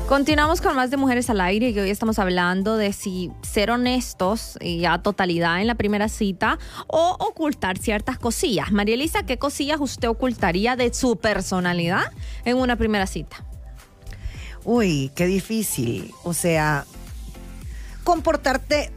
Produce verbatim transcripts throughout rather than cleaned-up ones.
Continuamos con más de Mujeres al Aire y hoy estamos hablando de si ser honestos y a totalidad en la primera cita o ocultar ciertas cosillas. María Elisa, ¿qué cosillas usted ocultaría de su personalidad en una primera cita? Uy, qué difícil. O sea, comportarte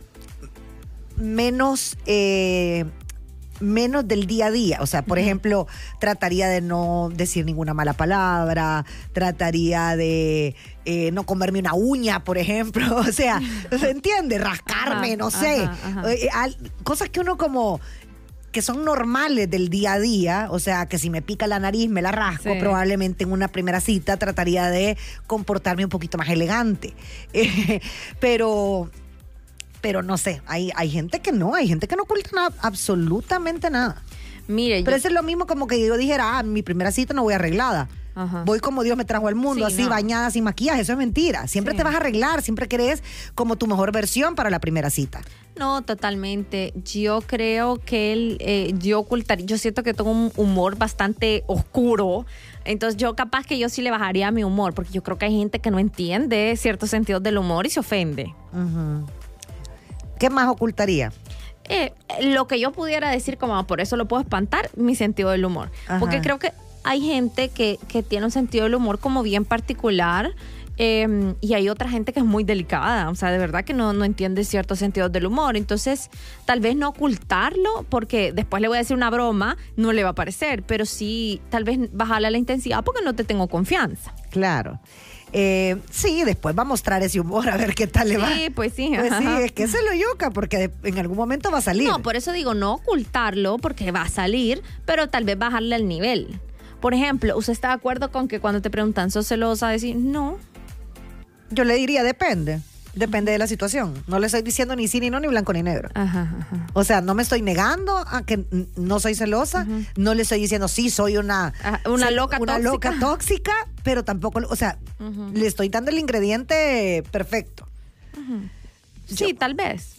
menos... Eh, menos del día a día, o sea, por uh-huh. ejemplo, trataría de no decir ninguna mala palabra, trataría de eh, no comerme una uña, por ejemplo, o sea, ¿se entiende? Rascarme, ajá, no sé, ajá, ajá. Eh, al, cosas que uno como que son normales del día a día, o sea, que si me pica la nariz me la rasco, sí. Probablemente en una primera cita trataría de comportarme un poquito más elegante, eh, pero... Pero no sé, hay, hay gente que no, hay gente que no oculta nada, absolutamente nada. Mire, Pero yo... eso es lo mismo como que yo dijera, ah, mi primera cita no voy arreglada. Ajá. Voy como Dios me trajo al mundo, sí, así, no. bañada, sin maquillaje. Eso es mentira. Siempre sí. te vas a arreglar, siempre querés como tu mejor versión para la primera cita. No, totalmente. Yo creo que él, eh, yo ocultaría, yo siento que tengo un humor bastante oscuro. Entonces yo capaz que yo sí le bajaría mi humor, porque yo creo que hay gente que no entiende ciertos sentidos del humor y se ofende. Ajá. ¿Qué más ocultaría? Eh, lo que yo pudiera decir, como por eso lo puedo espantar, mi sentido del humor. Ajá. Porque creo que hay gente que, que tiene un sentido del humor como bien particular eh, y hay otra gente que es muy delicada. O sea, de verdad que no, no entiende ciertos sentidos del humor. Entonces, tal vez no ocultarlo, porque después le voy a decir una broma, no le va a parecer. Pero sí, tal vez bajarle la intensidad porque no te tengo confianza. Claro. Eh, sí, después va a mostrar ese humor a ver qué tal le va. Sí, pues sí. Pues ajá. sí, es que se lo yuca porque en algún momento va a salir. No, por eso digo, no ocultarlo porque va a salir, pero tal vez bajarle el nivel. Por ejemplo, ¿usted está de acuerdo con que cuando te preguntan, ¿sos celosa? Decir, no. Yo le diría, depende. Depende de la situación. No le estoy diciendo ni sí, ni no, ni blanco, ni negro. Ajá, ajá. O sea, no me estoy negando a que no soy celosa. Ajá. No le estoy diciendo, sí, soy una... Ajá, una soy loca una tóxica. loca tóxica, pero tampoco... O sea, ajá. le estoy dando el ingrediente perfecto. Ajá. Sí, Yo. tal vez.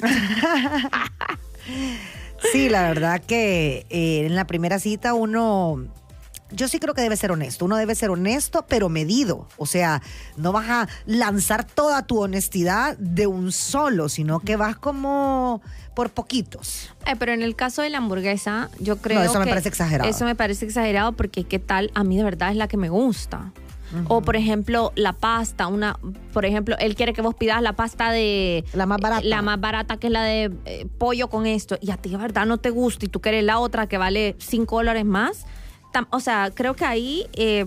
Sí, la verdad que eh, en la primera cita uno... Yo sí creo que debe ser honesto. Uno debe ser honesto, pero medido. O sea, no vas a lanzar toda tu honestidad de un solo, sino que vas como por poquitos. Eh, pero en el caso de la hamburguesa, yo creo que... No, eso me parece exagerado. Eso me parece exagerado porque ¿qué tal? A mí de verdad es la que me gusta. Uh-huh. O, por ejemplo, la pasta. una Por ejemplo, él quiere que vos pidas la pasta de... La más barata. La más barata, que es la de eh, pollo con esto. Y a ti de verdad no te gusta y tú quieres la otra que vale cinco dólares más. O sea, creo que ahí, eh,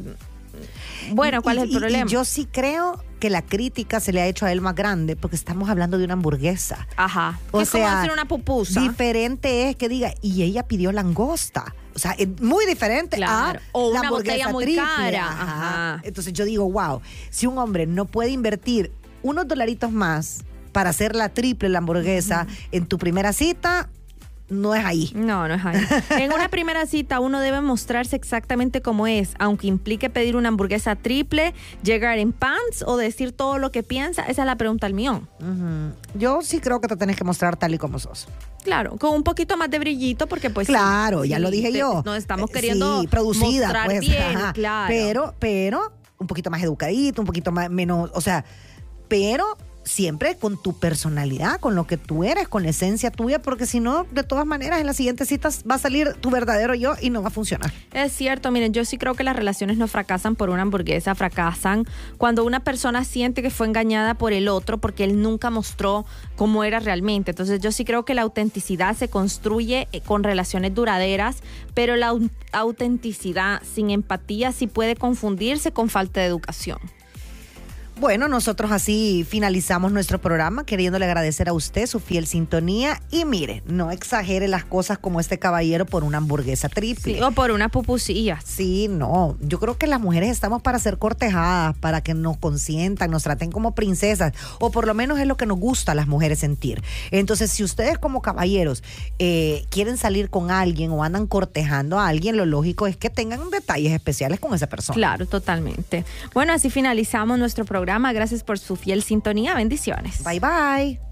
bueno, ¿cuál y, es el problema? Y yo sí creo que la crítica se le ha hecho a él más grande porque estamos hablando de una hamburguesa. Ajá. O es sea, como hacer una pupusa. Diferente es que diga, y ella pidió langosta. O sea, es muy diferente claro. a o la una botella muy triple. cara. Ajá. Ajá. Entonces yo digo, wow, si un hombre no puede invertir unos dolaritos más para hacer la triple, la hamburguesa, uh-huh. en tu primera cita... No es ahí. No, no es ahí. En una primera cita uno debe mostrarse exactamente como es, aunque implique pedir una hamburguesa triple, llegar en pants o decir todo lo que piensa. Esa es la pregunta al millón. Uh-huh. Yo sí creo que te tenés que mostrar tal y como sos. Claro, con un poquito más de brillito porque pues... Claro, sí, ya sí, lo dije te, yo. No estamos queriendo sí, producida, mostrar pues, bien, ajá. claro. Pero, pero, un poquito más educadito, un poquito más, menos, o sea, pero... siempre con tu personalidad, con lo que tú eres, con la esencia tuya, porque si no, de todas maneras, en las siguientes citas va a salir tu verdadero yo y no va a funcionar. Es cierto, miren, yo sí creo que las relaciones no fracasan por una hamburguesa, fracasan cuando una persona siente que fue engañada por el otro porque él nunca mostró cómo era realmente. Entonces yo sí creo que la autenticidad se construye con relaciones duraderas, pero la autenticidad sin empatía sí puede confundirse con falta de educación. Bueno, nosotros así finalizamos nuestro programa queriéndole agradecer a usted su fiel sintonía y mire, no exagere las cosas como este caballero por una hamburguesa triple. Sí, o por una pupusilla. Sí, no, yo creo que las mujeres estamos para ser cortejadas, para que nos consientan, nos traten como princesas, o por lo menos es lo que nos gusta a las mujeres sentir. Entonces, si ustedes como caballeros eh, quieren salir con alguien o andan cortejando a alguien, lo lógico es que tengan detalles especiales con esa persona. Claro, totalmente. Bueno, así finalizamos nuestro programa. Gracias por su fiel sintonía. Bendiciones. Bye, bye.